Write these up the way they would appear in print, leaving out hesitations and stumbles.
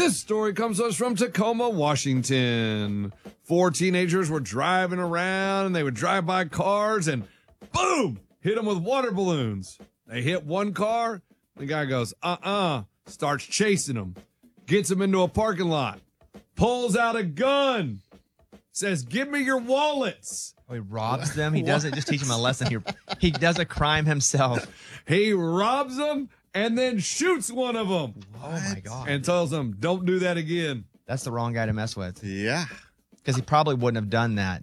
This story comes to us from Tacoma, Washington. 4 teenagers were driving around and they would drive by cars and boom, hit them with water balloons. They hit one car. The guy goes, starts chasing them, gets them into a parking lot, pulls out a gun, says, give me your wallets. Oh, he robs them. He doesn't just teach them a lesson. He does a crime himself. He robs them and then shoots one of them. Oh, my God. And tells them, don't do that again. That's the wrong guy to mess with. Yeah. Because he probably wouldn't have done that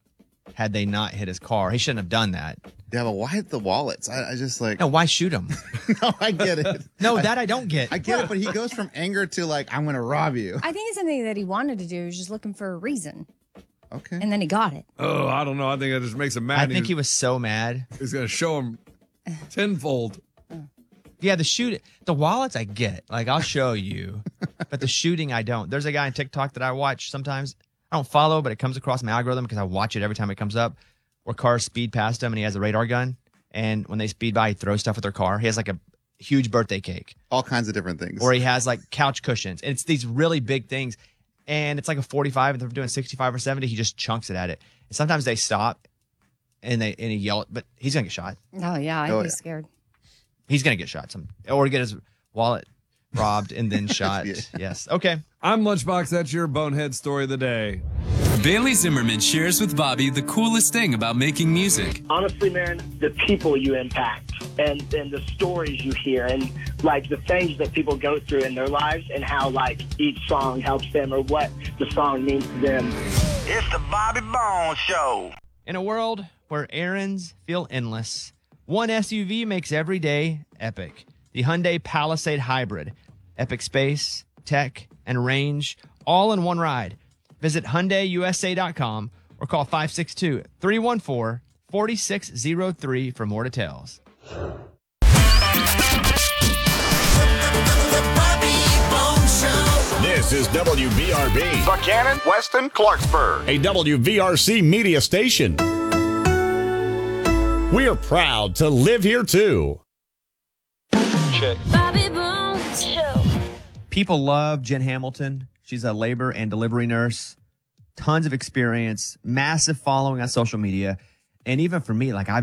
had they not hit his car. He shouldn't have done that. Yeah, but why the wallets? I just like... No, why shoot him? No, I get it. No, I don't get. I get it, but he goes from anger to like, I'm going to rob you. I think it's something that he wanted to do. He was just looking for a reason. Okay. And then he got it. Oh, I don't know. I think that just makes him mad. I think he was so mad. He's going to show him tenfold. Yeah, the wallets I get. Like, I'll show you. But the shooting, I don't. There's a guy on TikTok that I watch sometimes. I don't follow, but it comes across my algorithm because I watch it every time it comes up, where cars speed past him and he has a radar gun. And when they speed by, he throws stuff with their car. He has like a huge birthday cake. All kinds of different things. Or he has like couch cushions. And it's these really big things. And it's like a 45 and they're doing 65 or 70. He just chunks it at it. And sometimes they stop and he yell, but he's going to get shot. Oh, yeah. I'd be scared. He's going to get shot. Or get his wallet robbed and then shot. Yeah. Yes. Okay. I'm Lunchbox. That's your bonehead story of the day. Bailey Zimmerman shares with Bobby the coolest thing about making music. Honestly, man, the people you impact and the stories you hear and like the things that people go through in their lives and how like each song helps them or what the song means to them. It's the Bobby Bones Show. In a world where errands feel endless, one SUV makes every day epic. The Hyundai Palisade Hybrid. Epic space, tech, and range, all in one ride. Visit HyundaiUSA.com or call 562-314-4603 for more details. This is WVRB, Buchanan, Weston, Clarksburg. a WVRC media station. We are proud to live here, too. Bobby Bones Show. People love Jen Hamilton. She's a labor and delivery nurse. Tons of experience, massive following on social media. And even for me, like I've